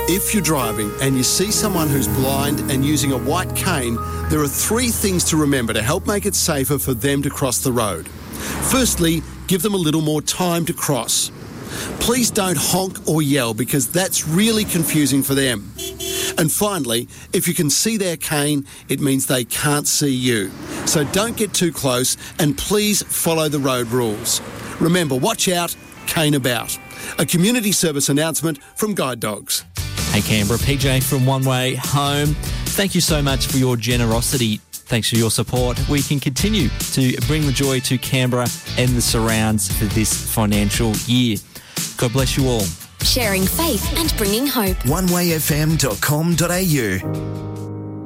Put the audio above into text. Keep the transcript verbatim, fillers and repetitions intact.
If you're driving and you see someone who's blind and using a white cane, there are three things to remember to help make it safer for them to cross the road. Firstly, give them a little more time to cross. Please don't honk or yell because that's really confusing for them. And finally, if you can see their cane, it means they can't see you. So don't get too close and please follow the road rules. Remember, watch out, cane about. A community service announcement from Guide Dogs. Hey Canberra, P J from One Way Home. Thank you so much for your generosity. Thanks for your support. We can continue to bring the joy to Canberra and the surrounds for this financial year. God bless you all. Sharing faith and bringing hope. one way f m dot com dot a u